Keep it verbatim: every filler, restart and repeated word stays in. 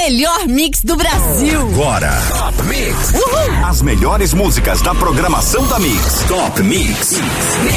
melhor mix do Brasil. Agora, Top Mix. Uhul. As melhores músicas da programação da Mix. Top Mix. Mix.